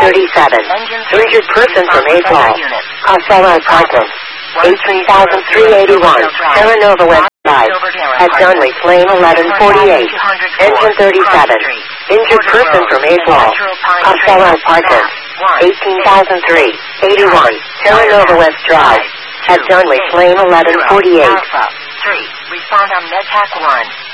Injured person from April. Costello Apartments. 18,381. Terranova West Side. At Dunley, Flame 1148. Engine 37. Injured person from April. Costello Apartments. 18,381. Terranova West Drive. At Dunley, Flame 1148. Alpha 3. Respond on MedTac 1.